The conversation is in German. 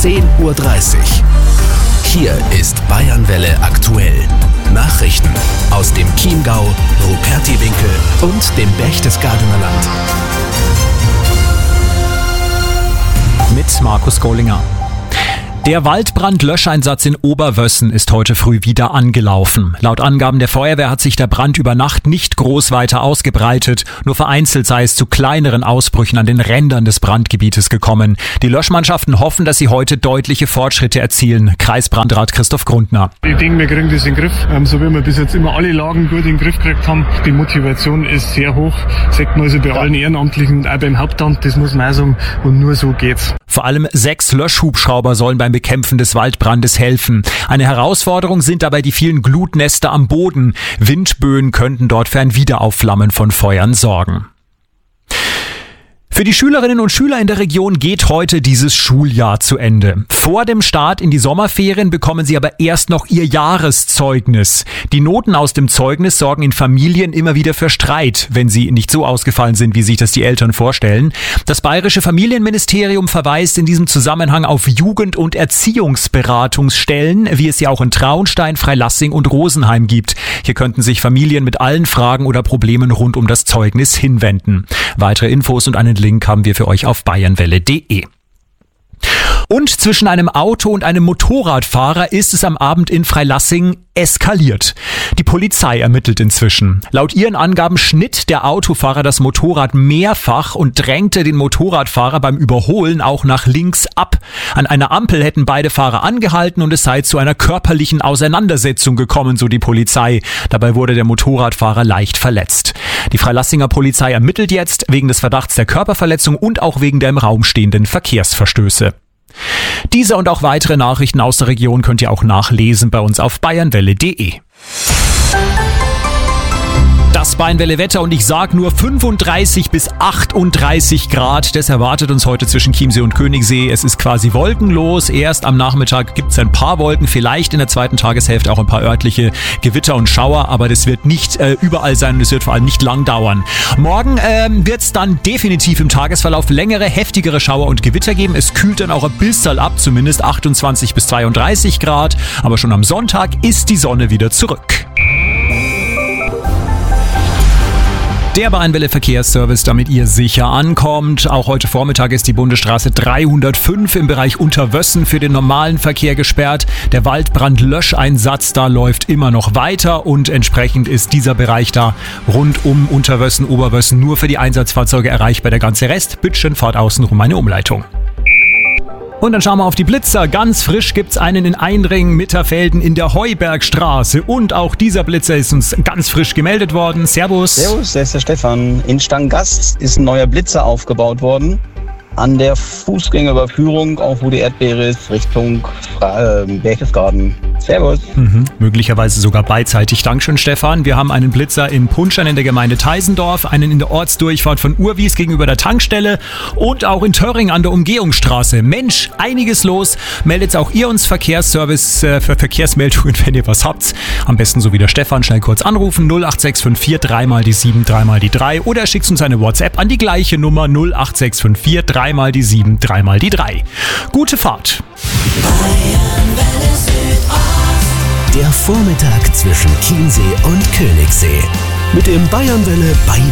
10:30 Uhr. Hier ist Bayernwelle aktuell. Nachrichten aus dem Chiemgau, Rupertiwinkel und dem Berchtesgadener Land. Mit Markus Kohlinger. Der Waldbrandlöscheinsatz in Oberwössen ist heute früh wieder angelaufen. Laut Angaben der Feuerwehr hat sich der Brand über Nacht nicht groß weiter ausgebreitet. Nur vereinzelt sei es zu kleineren Ausbrüchen an den Rändern des Brandgebietes gekommen. Die Löschmannschaften hoffen, dass sie heute deutliche Fortschritte erzielen. Kreisbrandrat Christoph Grundner. Ich denke, wir kriegen das in den Griff. So wie wir bis jetzt immer alle Lagen gut in den Griff gekriegt haben. Die Motivation ist sehr hoch. Sagt man also bei allen Ehrenamtlichen und auch beim Hauptamt, das muss man auch sagen. Und nur so geht's. Vor allem 6 Löschhubschrauber sollen beim Bekämpfen des Waldbrandes helfen. Eine Herausforderung sind dabei die vielen Glutnester am Boden. Windböen könnten dort für ein Wiederaufflammen von Feuern sorgen. Für die Schülerinnen und Schüler in der Region geht heute dieses Schuljahr zu Ende. Vor dem Start in die Sommerferien bekommen sie aber erst noch ihr Jahreszeugnis. Die Noten aus dem Zeugnis sorgen in Familien immer wieder für Streit, wenn sie nicht so ausgefallen sind, wie sich das die Eltern vorstellen. Das Bayerische Familienministerium verweist in diesem Zusammenhang auf Jugend- und Erziehungsberatungsstellen, wie es sie auch in Traunstein, Freilassing und Rosenheim gibt. Hier könnten sich Familien mit allen Fragen oder Problemen rund um das Zeugnis hinwenden. Weitere Infos und einen Link haben wir für euch auf bayernwelle.de. Und zwischen einem Auto und einem Motorradfahrer ist es am Abend in Freilassing eskaliert. Die Polizei ermittelt inzwischen. Laut ihren Angaben schnitt der Autofahrer das Motorrad mehrfach und drängte den Motorradfahrer beim Überholen auch nach links ab. An einer Ampel hätten beide Fahrer angehalten und es sei zu einer körperlichen Auseinandersetzung gekommen, so die Polizei. Dabei wurde der Motorradfahrer leicht verletzt. Die Freilassinger Polizei ermittelt jetzt wegen des Verdachts der Körperverletzung und auch wegen der im Raum stehenden Verkehrsverstöße. Diese und auch weitere Nachrichten aus der Region könnt ihr auch nachlesen bei uns auf bayernwelle.de. Das Bayernwelle Wetter und ich sag nur 35 bis 38 Grad. Das erwartet uns heute zwischen Chiemsee und Königssee. Es ist quasi wolkenlos. Erst am Nachmittag gibt es ein paar Wolken, vielleicht in der zweiten Tageshälfte auch ein paar örtliche Gewitter und Schauer, aber das wird nicht überall sein und es wird vor allem nicht lang dauern. Morgen wird es dann definitiv im Tagesverlauf längere, heftigere Schauer und Gewitter geben. Es kühlt dann auch ein bisschen ab, zumindest 28 bis 32 Grad. Aber schon am Sonntag ist die Sonne wieder zurück. Der Bayernwelle Verkehrsservice, damit ihr sicher ankommt. Auch heute Vormittag ist die Bundesstraße 305 im Bereich Unterwössen für den normalen Verkehr gesperrt. Der Waldbrandlöscheinsatz da läuft immer noch weiter und entsprechend ist dieser Bereich da rund um Unterwössen, Oberwössen nur für die Einsatzfahrzeuge erreichbar. Der ganze Rest, bitteschön, fahrt außenrum eine Umleitung. Und dann schauen wir auf die Blitzer. Ganz frisch gibt's einen in Einring, Mitterfelden in der Heubergstraße. Und auch dieser Blitzer ist uns ganz frisch gemeldet worden. Servus. Servus, das ist der Stefan. In Stangast ist ein neuer Blitzer aufgebaut worden. An der Fußgängerüberführung, auch wo die Erdbeere ist, Richtung Berchtesgaden. Servus. Möglicherweise sogar beidseitig. Dankeschön, Stefan. Wir haben einen Blitzer in Punschern in der Gemeinde Teisendorf, einen in der Ortsdurchfahrt von Urwies gegenüber der Tankstelle und auch in Töring an der Umgehungsstraße. Mensch, einiges los. Meldet auch ihr uns Verkehrsservice für Verkehrsmeldungen, wenn ihr was habt. Am besten so wie der Stefan, schnell kurz anrufen. 08654 3 mal die 7, 3 mal die 3 oder schickt uns eine WhatsApp an die gleiche Nummer 08654 3 mal die 7, 3 mal die 3. Gute Fahrt. Der Vormittag zwischen Chiemsee und Königssee. Mit dem Bayernwelle